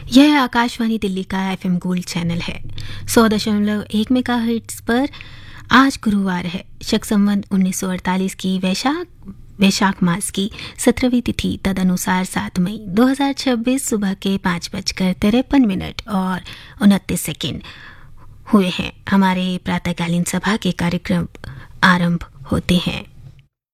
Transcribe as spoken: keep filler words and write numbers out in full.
यह आकाशवाणी दिल्ली का FM gold channel है। सौ दशमलव एक मेगा हर्ट्ज पर आज गुरुवार है, शक संवत उन्नीस सौ अड़तालीस की वैशाख वैशाख मास की सत्रहवीं तिथि तदनुसार सात मई दो हज़ार छब्बीस सुबह के पाँच बजकर तिरपन मिनट और उनतीस सेकेंड हुए हैं। हमारे प्रातःकालीन सभा के कार्यक्रम आरंभ होते हैं।